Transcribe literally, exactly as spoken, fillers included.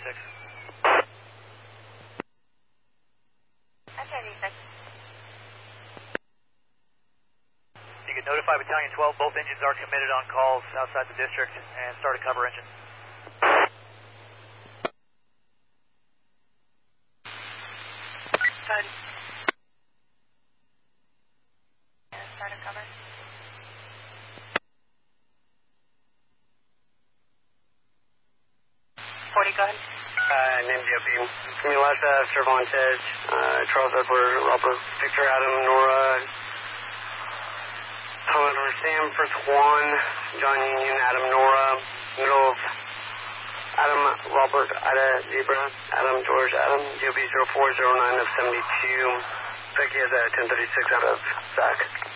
thirty-six. ten thirty-six. You can notify Battalion twelve, both engines are committed on calls outside the district, and start a cover engine. Good. And start a cover. forty, go ahead. Uh, name J P. Milasha, Cervantes, uh, Charles Edward, Robert, Victor Adam, Nora, Commodore Sam, First Juan, John Union, Adam, Nora, middle of Adam, Robert, Ida, Zebra, Adam, George, Adam, J P zero four zero nine of seventy-two, Becky has a ten thirty-six out of Zach.